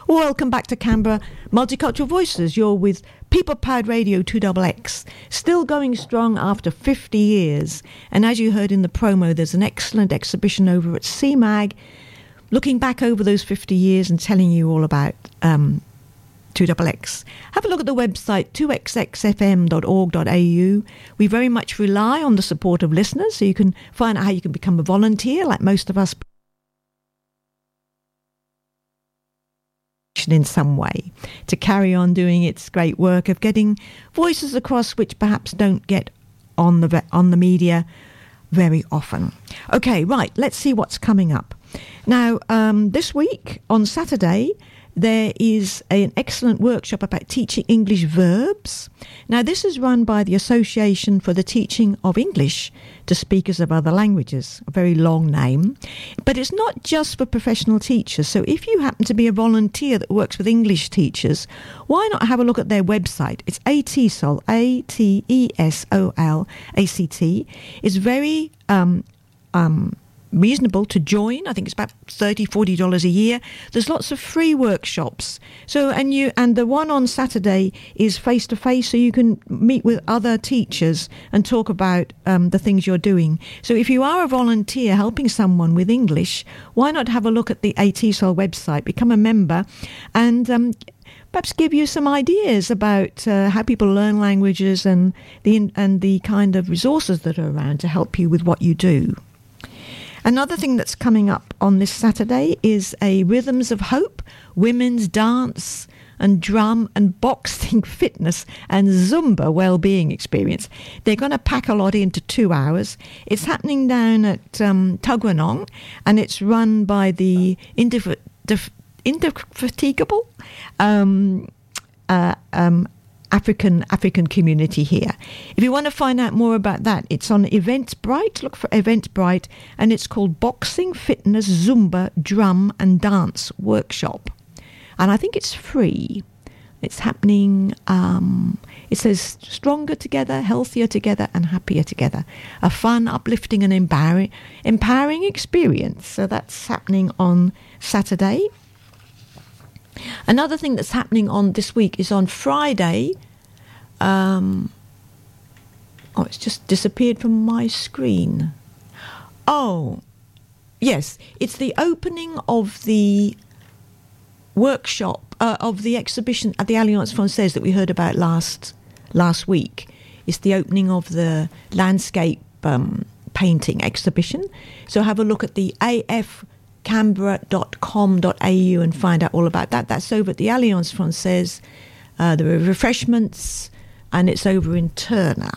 Welcome back to Canberra Multicultural Voices. You're with People Powered Radio 2XX, still going strong after 50 years. And as you heard in the promo, there's an excellent exhibition over at CMAG, looking back over those 50 years and telling you all about 2XX. Have a look at the website 2xxfm.org.au. We very much rely on the support of listeners, so you can find out how you can become a volunteer, like most of us, in some way to carry on doing its great work of getting voices across which perhaps don't get on the media very often. Okay, right, let's see what's coming up. Now, this week on Saturday, there is an excellent workshop about teaching English verbs. Now, this is run by the Association for the Teaching of English to Speakers of Other Languages, a very long name. But it's not just for professional teachers. So if you happen to be a volunteer that works with English teachers, why not have a look at their website? It's ATESOL, ATESOL, It's very reasonable to join. I think it's about $30-40 a year. There's lots of free workshops. So and the one on Saturday is face to face, so you can meet with other teachers and talk about the things you're doing. So if you are a volunteer helping someone with English, why not have a look at the ATESOL website, become a member, and perhaps give you some ideas about how people learn languages and the kind of resources that are around to help you with what you do. Another thing that's coming up on this Saturday is a Rhythms of Hope, women's dance and drum and boxing fitness and Zumba well-being experience. They're going to pack a lot into 2 hours. It's happening down at Tuggeranong, and it's run by the Indefatigable African community here. If you want to find out more about that, it's on Eventbrite. Look for Eventbrite, and it's called Boxing, Fitness, Zumba, Drum and Dance Workshop. And I think it's free. It's happening, it says stronger together, healthier together and happier together. A fun, uplifting and empowering experience. So that's happening on Saturday. Another thing that's happening on this week is on Friday. It's just disappeared from my screen. Oh, yes, it's the opening of the workshop of the exhibition at the Alliance Française that we heard about last week. It's the opening of the landscape painting exhibition. So have a look at the afcanberra.com.au and find out all about that. That's over at the Alliance Française. There are refreshments, and it's over in Turner.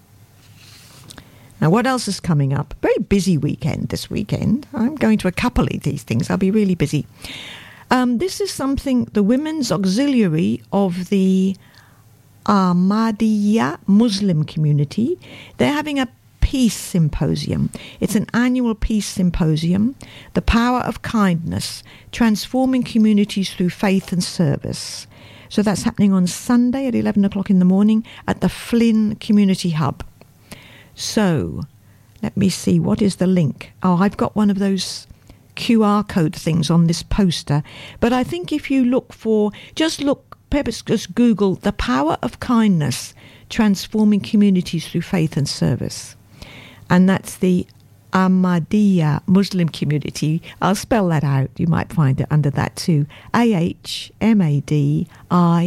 Now, what else is coming up? Very busy weekend this weekend. I'm going to a couple of these things. I'll be really busy. This is something, the Women's Auxiliary of the Ahmadiyya Muslim community. They're having a Peace Symposium. It's an annual peace symposium, The Power of Kindness, Transforming Communities Through Faith and Service. So that's happening on Sunday at 11 o'clock in the morning at the Flynn Community Hub. So let me see, what is the link? Oh, I've got one of those QR code things on this poster. But I think if you look for, just Google The Power of Kindness, Transforming Communities Through Faith and Service. And that's the Ahmadiyya Muslim community. I'll spell that out. You might find it under that too. Ahmadiyya.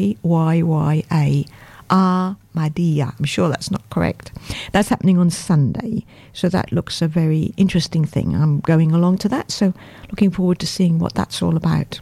Ahmadiyya. I'm sure that's not correct. That's happening on Sunday. So that looks a very interesting thing. I'm going along to that. So looking forward to seeing what that's all about.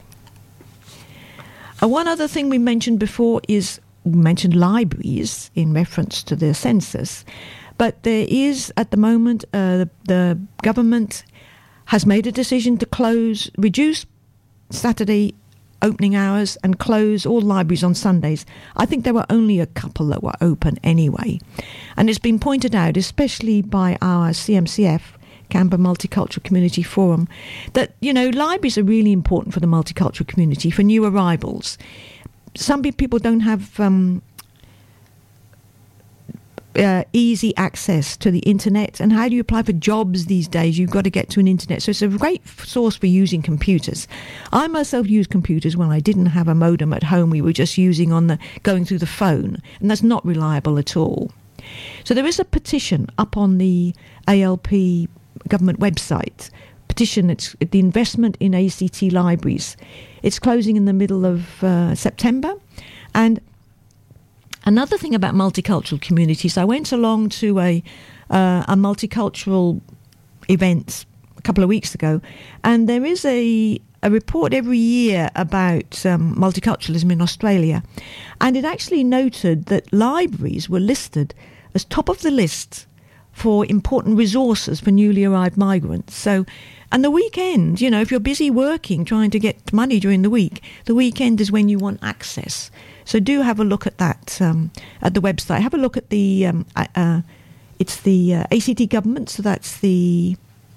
One other thing we mentioned before is, we mentioned libraries in reference to the census. But there is, at the moment, the government has made a decision to reduce Saturday opening hours and close all libraries on Sundays. I think there were only a couple that were open anyway. And it's been pointed out, especially by our CMCF, Canberra Multicultural Community Forum, that, libraries are really important for the multicultural community, for new arrivals. Some people don't have easy access to the internet. And how do you apply for jobs these days? You've got to get to an internet. So it's a great source for using computers. I myself used computers when I didn't have a modem at home. We were just going through the phone, and that's not reliable at all. So there is a petition up on the ALP government website. Petition, it's the investment in ACT libraries. It's closing in the middle of September. And another thing about multicultural communities, I went along to a multicultural event a couple of weeks ago, and there is a report every year about multiculturalism in Australia, and it actually noted that libraries were listed as top of the list for important resources for newly arrived migrants. So, and the weekend, if you're busy working, trying to get money during the weekend is when you want access. So do have a look at that at the website. Have a look at the it's the ACT government. So that's the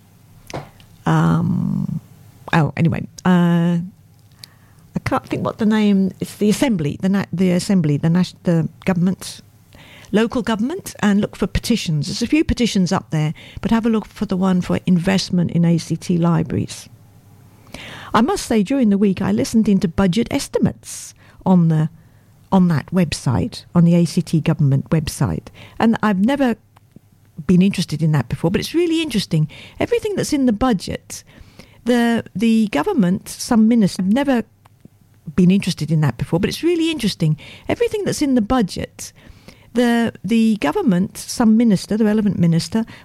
anyway. I can't think what the name. It's the Assembly, the government, local government, and look for petitions. There's a few petitions up there, but have a look for the one for investment in ACT libraries. I must say, during the week, I listened into budget estimates on that website, on the ACT government website, and I've never been interested in that before, but it's really interesting. Everything that's in the budget, the government, some minister, I've never been interested in that before, but it's really interesting. Everything that's in the budget, the government, some minister, the relevant minister,